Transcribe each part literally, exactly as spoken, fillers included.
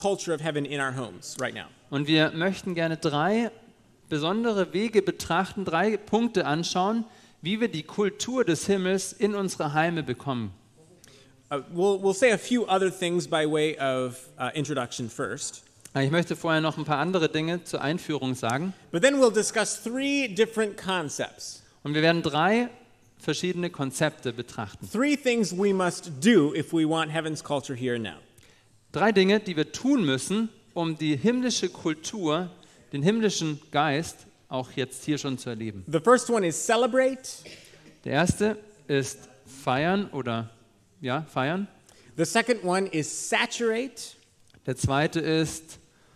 culture of heaven in our homes right now. Und wir möchten gerne drei besondere Wege betrachten, drei Punkte anschauen, wie wir die Kultur des Himmels in unsere Heime bekommen. Uh, we'll, we'll say a few other things by way of uh, introduction first. Ich möchte vorher noch ein paar andere Dinge zur Einführung sagen. But then we'll discuss three different concepts. Und wir werden drei verschiedene Konzepte betrachten. Three things we must do if we want heaven's culture here and now. Drei Dinge, die wir tun müssen, um die himmlische Kultur, den himmlischen Geist auch jetzt hier schon zu erleben. The first one is celebrate. Der erste ist feiern oder ja, feiern. The second one is saturate. Der zweite ist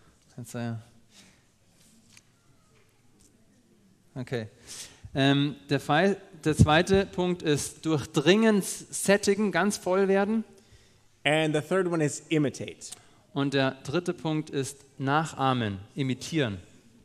okay. Ähm, der, Fe- der zweite Punkt ist durchdringend sättigen, ganz voll werden. And the third one is imitate. Und der dritte Punkt ist nachahmen, imitieren.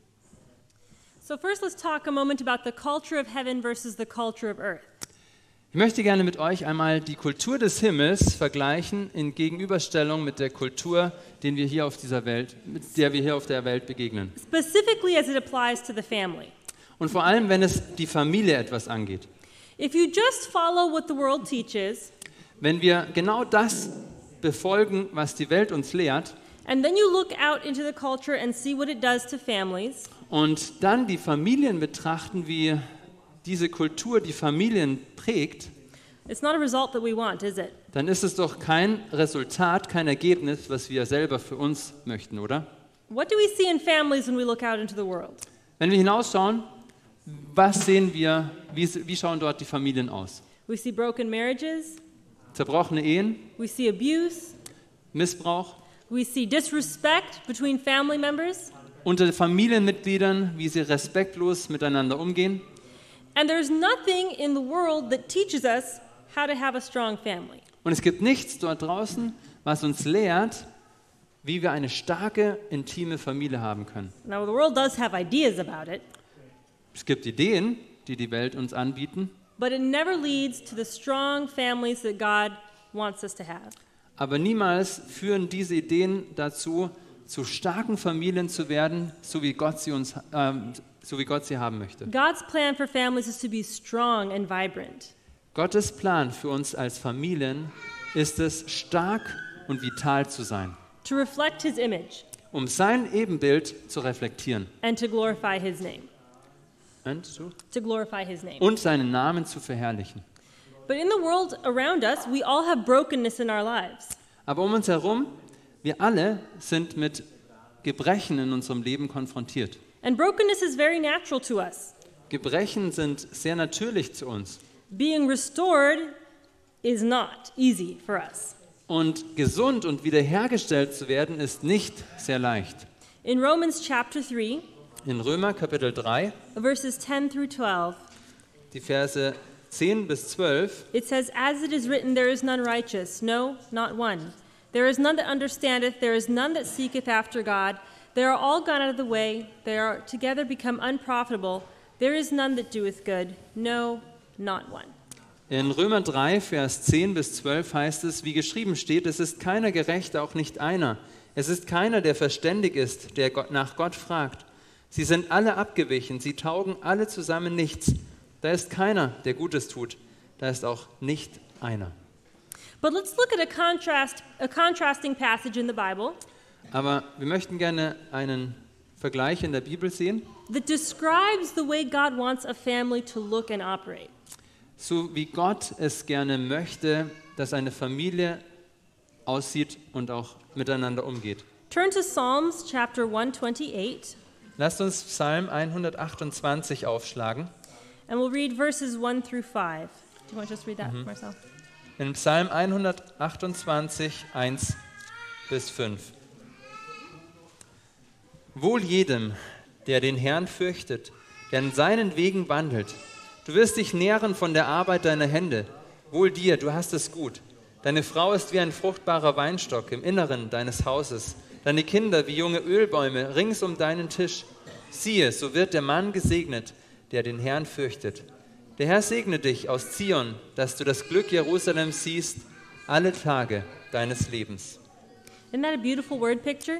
So first let's talk a moment about the culture of heaven versus the culture of earth. Ich möchte gerne mit euch einmal die Kultur des Himmels vergleichen in Gegenüberstellung mit der Kultur, den wir hier auf dieser Welt, mit der wir hier auf der Welt begegnen. Specifically as it applies to the family. Und vor allem, wenn es die Familie etwas angeht. If you just follow what the world teaches, Wenn wir genau das befolgen, was die Welt uns lehrt, and then you look out into the culture and see what it does to families, und dann die Familien betrachten, wie diese Kultur die Familien prägt, it's not a result that we want, is it? dann ist es doch kein Resultat, kein Ergebnis, was wir selber für uns möchten, oder? What do we see in families when we look out into the world? Wenn wir hinausschauen, was sehen wir, wie, wie schauen dort die Familien aus? We see broken marriages, Zerbrochene Ehen, we see abuse, Missbrauch, we see disrespect between family members, unter Familienmitgliedern, wie sie respektlos miteinander umgehen. and there's nothing in the world that teaches us how to have a strong family. Und es gibt nichts dort draußen, was uns lehrt, wie wir eine starke, intime Familie haben können. Now, the world does have ideas about it, Es gibt Ideen, die die Welt uns anbieten, but it never leads to the strong families that God wants us to have. aber niemals führen diese Ideen dazu, zu starken Familien zu werden, so wie Gott sie uns, ähm, so wie Gott sie haben möchte. God's plan for families is to be strong and vibrant. Gottes Plan für uns als Familien ist es, stark und vital zu sein, To reflect his image um sein Ebenbild zu reflektieren and to glorify his name. und, so, To glorify his name. und seinen Namen zu verherrlichen. But in the world around us, we all have brokenness in our lives. Aber um uns herum, wir alle sind mit Gebrechen in unserem Leben konfrontiert. And brokenness is very natural to us. Gebrechen sind sehr natürlich zu uns. Being restored is not easy for us. Und gesund und wiederhergestellt zu werden, ist nicht sehr leicht. In Romans chapter three, In Römer Kapitel drei, verses ten through twelve, die Verse zehn bis zwölf, it says, "As it is written, there is none righteous, no, not one. There is none that understandeth, there is none that seeketh after God. They are all gone out of the way, they are together become unprofitable. There is none that doeth good, no, not one." in Römer drei, Vers zehn bis zwölf heißt es, wie geschrieben steht, es ist keiner gerecht, auch nicht einer. Es ist keiner, der verständig ist, der Gott, nach Gott fragt. Sie sind alle abgewichen, sie taugen alle zusammen nichts. Da ist keiner, der Gutes tut. Da ist auch nicht einer. But let's look at a contrast, a contrasting passage in the Bible Aber wir möchten gerne einen Vergleich in der Bibel sehen, that describes the way God wants a family to look and operate. so wie Gott es gerne möchte, dass eine Familie aussieht und auch miteinander umgeht. Turn to Psalms chapter one twenty-eight, Lasst uns Psalm hundertachtundzwanzig aufschlagen. and we'll read verses one through five. Do you want to just read that, Marcel? In Psalm hundertachtundzwanzig, eins bis fünf. Wohl jedem, der den Herrn fürchtet, der in seinen Wegen wandelt. Du wirst dich nähren von der Arbeit deiner Hände. Wohl dir, du hast es gut. Deine Frau ist wie ein fruchtbarer Weinstock im Inneren deines Hauses. Deine Kinder wie junge Ölbäume rings um deinen Tisch. Siehe, so wird der Mann gesegnet, der den Herrn fürchtet. Der Herr segne dich aus Zion, dass du das Glück Jerusalems siehst, alle Tage deines Lebens. Isn't that a beautiful word picture?